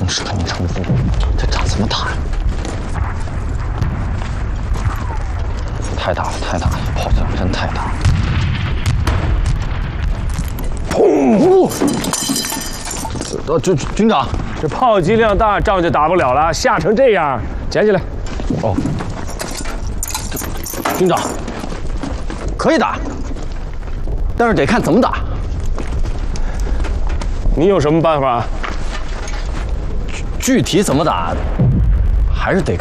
是肯定重复，这仗怎么打呀？太大了，太大了，炮响真太大了！哦，军长， 这炮击量大，仗就打不了了，吓成这样，捡起来。 哦，军长，可以打，但是得看怎么打。 你有什么办法？ 具体怎么打，还是得